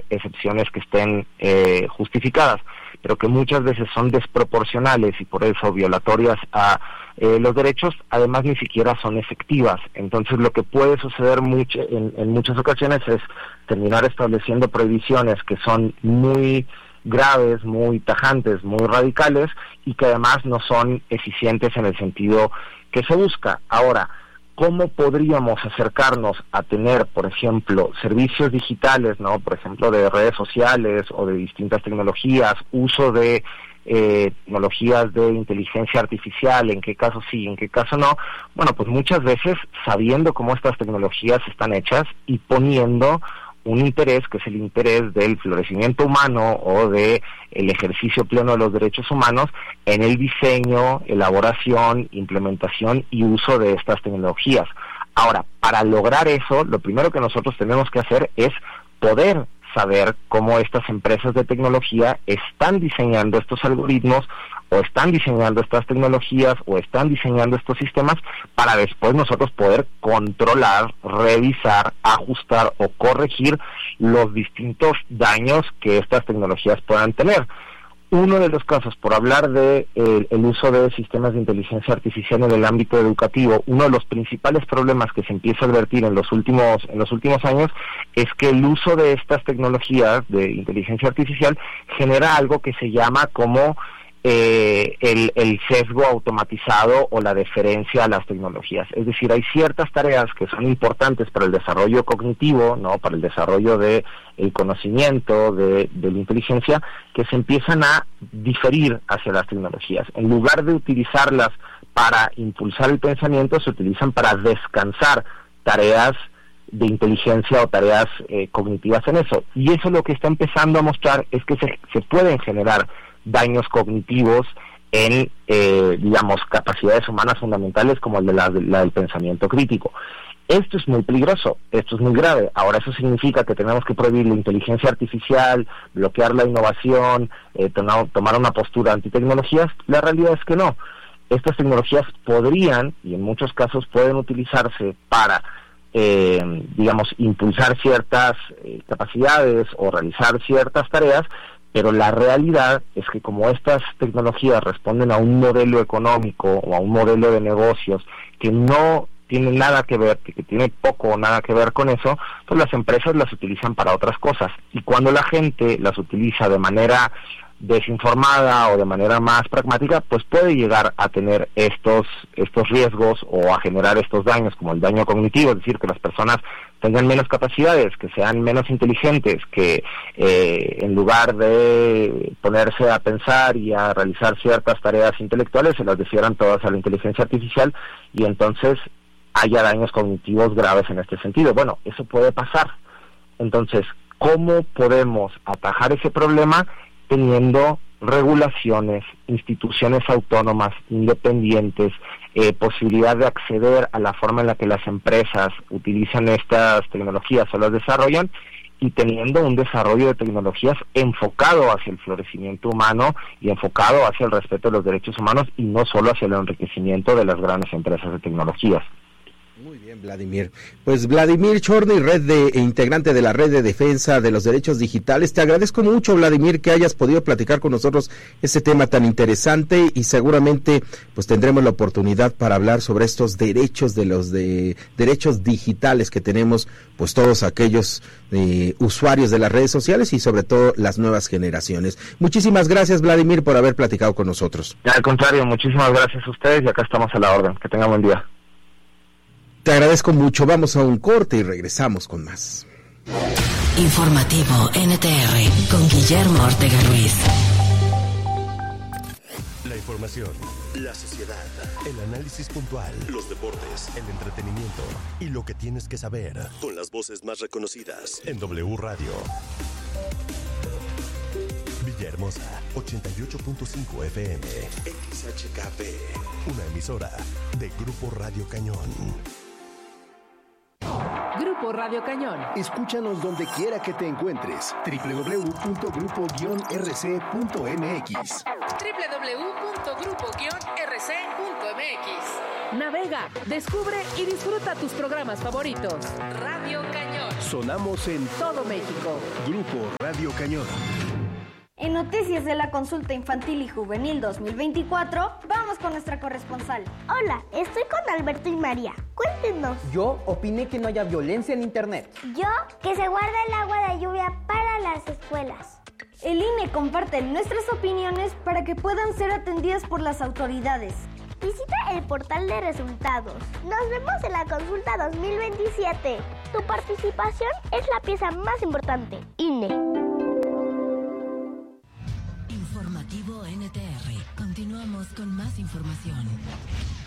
excepciones que estén justificadas, pero que muchas veces son desproporcionales y por eso violatorias a los derechos, además ni siquiera son efectivas. Entonces lo que puede suceder en muchas ocasiones es terminar estableciendo prohibiciones que son muy graves, muy tajantes, muy radicales y que además no son eficientes en el sentido que se busca. Ahora, ¿cómo podríamos acercarnos a tener, por ejemplo, servicios digitales, ¿no? Por ejemplo, de redes sociales o de distintas tecnologías, uso de tecnologías de inteligencia artificial, en qué caso sí, en qué caso no? Bueno, pues muchas veces sabiendo cómo estas tecnologías están hechas y poniendo un interés que es el interés del florecimiento humano o de el ejercicio pleno de los derechos humanos en el diseño, elaboración, implementación y uso de estas tecnologías. Ahora, para lograr eso, lo primero que nosotros tenemos que hacer es poder saber cómo estas empresas de tecnología están diseñando estos algoritmos o están diseñando estas tecnologías o están diseñando estos sistemas para después nosotros poder controlar, revisar, ajustar o corregir los distintos daños que estas tecnologías puedan tener. Uno de los casos, por hablar de el uso de sistemas de inteligencia artificial en el ámbito educativo, uno de los principales problemas que se empieza a advertir en los últimos años es que el uso de estas tecnologías de inteligencia artificial genera algo que se llama como el sesgo automatizado o la deferencia a las tecnologías. Es decir, hay ciertas tareas que son importantes para el desarrollo cognitivo, ¿no? Para el desarrollo de el conocimiento, de la inteligencia, que se empiezan a diferir hacia las tecnologías. En lugar de utilizarlas para impulsar el pensamiento, se utilizan para descansar tareas de inteligencia o tareas cognitivas en eso. Y eso lo que está empezando a mostrar es que se pueden generar daños cognitivos en, capacidades humanas fundamentales como la del pensamiento crítico. Esto es muy peligroso, esto es muy grave. Ahora, eso significa que tenemos que prohibir la inteligencia artificial, bloquear la innovación, tomar una postura antitecnologías. La realidad es que no. Estas tecnologías podrían, y en muchos casos pueden utilizarse para impulsar ciertas capacidades o realizar ciertas tareas, pero la realidad es que como estas tecnologías responden a un modelo económico o a un modelo de negocios que no tiene nada que ver, que tiene poco o nada que ver con eso, pues las empresas las utilizan para otras cosas. Y cuando la gente las utiliza de manera desinformada o de manera más pragmática, pues puede llegar a tener estos riesgos o a generar estos daños, como el daño cognitivo, es decir, que las personas tengan menos capacidades, que sean menos inteligentes, que en lugar de ponerse a pensar y a realizar ciertas tareas intelectuales, se las defieran todas a la inteligencia artificial y entonces haya daños cognitivos graves en este sentido. Bueno, eso puede pasar. Entonces, ¿cómo podemos atajar ese problema? Teniendo regulaciones, instituciones autónomas, independientes, posibilidad de acceder a la forma en la que las empresas utilizan estas tecnologías o las desarrollan, y teniendo un desarrollo de tecnologías enfocado hacia el florecimiento humano y enfocado hacia el respeto de los derechos humanos y no solo hacia el enriquecimiento de las grandes empresas de tecnologías. Muy bien, Vladimir. Pues Vladimir Chorny, integrante de la Red de Defensa de los Derechos Digitales. Te agradezco mucho, Vladimir, que hayas podido platicar con nosotros este tema tan interesante y seguramente pues tendremos la oportunidad para hablar sobre estos derechos derechos digitales que tenemos pues todos aquellos usuarios de las redes sociales y sobre todo las nuevas generaciones. Muchísimas gracias, Vladimir, por haber platicado con nosotros. Al contrario, muchísimas gracias a ustedes y acá estamos a la orden. Que tengan buen día. Te agradezco mucho. Vamos a un corte y regresamos con más. Informativo NTR con Guillermo Ortega Ruiz. La información, la sociedad, el análisis puntual, los deportes, el entretenimiento y lo que tienes que saber con las voces más reconocidas en W Radio. Villahermosa, 88.5 FM, XHKP, una emisora de Grupo Radio Cañón. Grupo Radio Cañón. Escúchanos donde quiera que te encuentres. www.grupo-rc.mx. www.grupo-rc.mx. Navega, descubre y disfruta tus programas favoritos. Radio Cañón. Sonamos en todo México. Grupo Radio Cañón. En noticias de la Consulta Infantil y Juvenil 2024, vamos con nuestra corresponsal. Hola, estoy con Alberto y María. Cuéntenos. Yo opiné que no haya violencia en internet. Yo, que se guarde el agua de lluvia para las escuelas. El INE comparte nuestras opiniones para que puedan ser atendidas por las autoridades. Visita el portal de resultados. Nos vemos en la Consulta 2027. Tu participación es la pieza más importante. INE. Informativo NTR. Continuamos con más información.